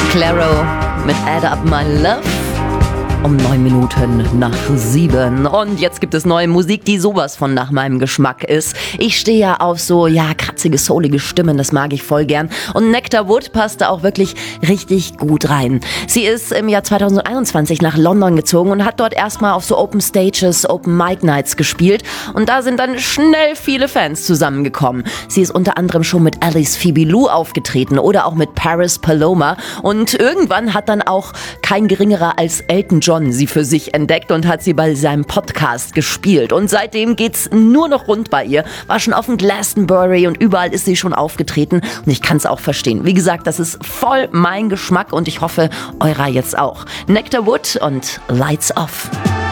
Claro mit Add Up My Love. Um 9 Minuten nach 7. Und jetzt gibt es neue Musik, die sowas von nach meinem Geschmack ist. Ich stehe ja auf so, kratzige, soulige Stimmen, das mag ich voll gern. Und Nectar Wood passt da auch wirklich richtig gut rein. Sie ist im Jahr 2021 nach London gezogen und hat dort erstmal auf so Open Stages, Open Mic Nights gespielt. Und da sind dann schnell viele Fans zusammengekommen. Sie ist unter anderem schon mit Alice Phoebe Lou aufgetreten oder auch mit Paris Paloma. Und irgendwann hat dann auch kein geringerer als Elton John sie für sich entdeckt und hat sie bei seinem Podcast gespielt. Und seitdem geht's nur noch rund bei ihr. War schon auf dem Glastonbury und überall ist sie schon aufgetreten. Und ich kann es auch verstehen. Wie gesagt, das ist voll mein Geschmack und ich hoffe, eurer jetzt auch. Nectar Wood und Lights Off.